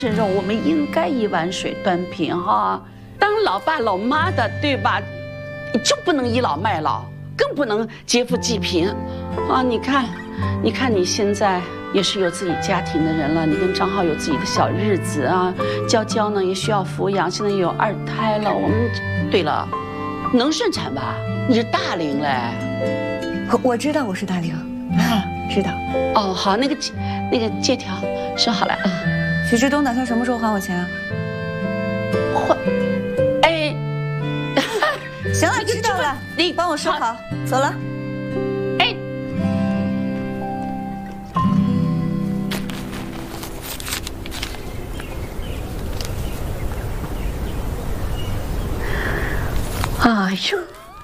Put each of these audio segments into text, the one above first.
承认我们应该一碗水端平哈。当老爸老妈的，对吧？你就不能倚老卖老，更不能劫富济贫啊！你看你现在也是有自己家庭的人了，你跟张浩有自己的小日子啊，娇娇呢也需要抚养，现在也有2胎了。我们对了，能顺产吧？你是大龄嘞。 我知道我是大龄啊，知道。 哦，好，那个借条收好了啊。 许志东打算什么时候还我钱啊？ 哎， 行了，知道了，你帮我收好，走了。 哎，哎呦，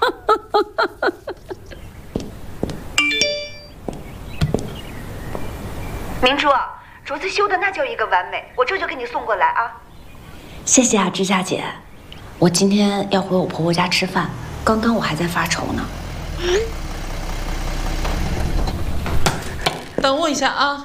明珠，竹子修的那叫一个完美，我这就给你送过来啊。 谢谢啊，知夏姐。我今天要回我婆婆家吃饭，刚刚我还在发愁呢。 等我一下啊。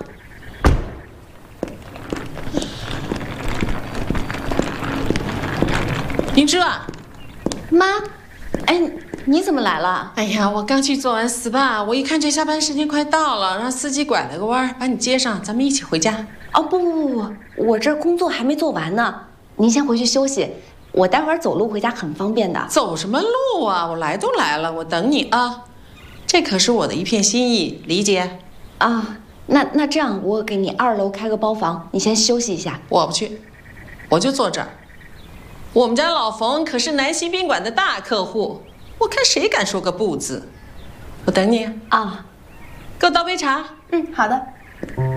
明珠啊， 妈，哎，你怎么来了？ 哎呀，我刚去做完 SPA， 我一看这下班时间快到了，让司机拐了个弯，把你接上，咱们一起回家。 哦，不，我这工作还没做完呢，您先回去休息，我待会儿走路回家很方便的。 走什么路啊？我来都来了，我等你啊。这可是我的一片心意，理解？ 啊，那这样，我给你2楼开个包房，你先休息一下。 我不去，我就坐这儿。我们家老冯可是南溪宾馆的大客户，我看谁敢说个不字。我等你啊， 给我倒杯茶。 好的。